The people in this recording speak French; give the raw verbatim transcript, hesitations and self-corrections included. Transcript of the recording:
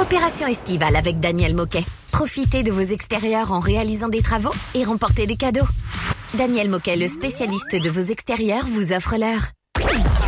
Opération estivale avec Daniel Moquet. Profitez de vos extérieurs en réalisant des travaux et remportez des cadeaux. Daniel Moquet, le spécialiste de vos extérieurs, vous offre l'heure.